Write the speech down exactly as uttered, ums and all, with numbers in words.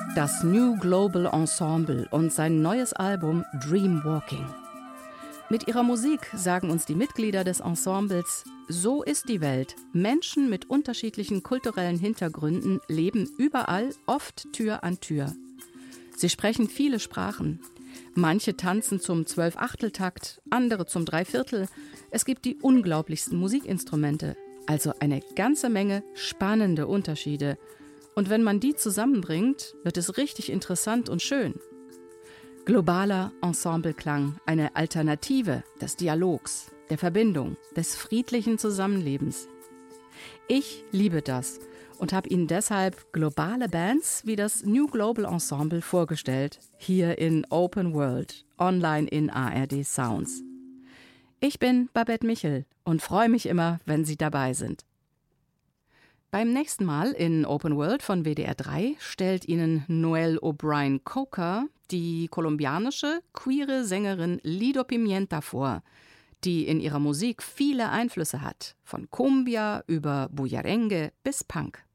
Das New Global Ensemble und sein neues Album Dream Walking. Mit ihrer Musik sagen uns die Mitglieder des Ensembles, so ist die Welt. Menschen mit unterschiedlichen kulturellen Hintergründen leben überall, oft Tür an Tür. Sie sprechen viele Sprachen. Manche tanzen zum Zwölfachteltakt, andere zum Dreiviertel. Es gibt die unglaublichsten Musikinstrumente, also eine ganze Menge spannende Unterschiede. Und wenn man die zusammenbringt, wird es richtig interessant und schön. Globaler Ensembleklang, eine Alternative des Dialogs, der Verbindung, des friedlichen Zusammenlebens. Ich liebe das und habe Ihnen deshalb globale Bands wie das New Global Ensemble vorgestellt, hier in Open World, online in A R D Sounds. Ich bin Babette Michel und freue mich immer, wenn Sie dabei sind. Beim nächsten Mal in Open World von W D R drei stellt Ihnen Noel O'Brien Coker die kolumbianische, queere Sängerin Lido Pimienta vor, die in ihrer Musik viele Einflüsse hat, von Cumbia über Bullerengue bis Punk.